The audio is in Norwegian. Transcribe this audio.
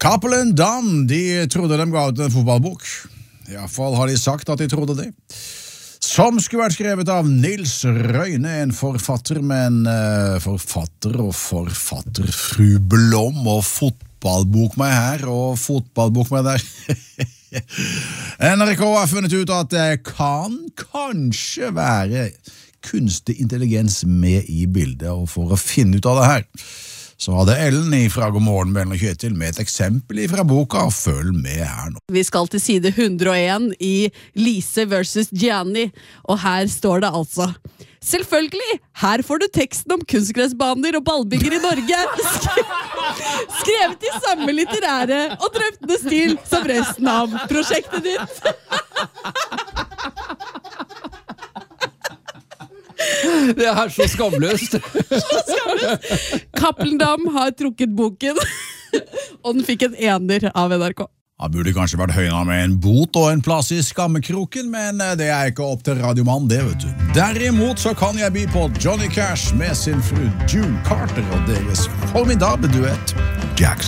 Cappelen Damm, de trodde de ga ut en fotballbok. I hvert fall har de sagt at de trodde det. Som skulle vært skrevet av Nils Røyne, en forfatter, men forfatter og forfatter, fru Blom, og fotballbok meg her, og fotballbok meg der. NRK har funnet ut at det kan kanskje være kunstig intelligens med i bildet, og for å finne ut av det her, så hadde Ellen fra God morgen med Ellen og Kjetil med et eksempel fra boka. Følg med her nå. Vi skal til side 101 i Lise versus Gianni, og her står det altså: selvfølgelig, her får du teksten om kunstgressbaner og ballbygger i Norge. Skrevet i samme litterære og drøftende stil som resten av prosjektet ditt. Det er så skamløst. Cappelen Damm har trukket boken, og den fikk en 1 av NRK. Han burde kanskje vært høyna med en bot og en plass i skammekroken, men det er ikke opp til radiomann, det vet du. Derimot så kan jeg by på Johnny Cash med sin fru June Carter og deres formidable duett Jackson.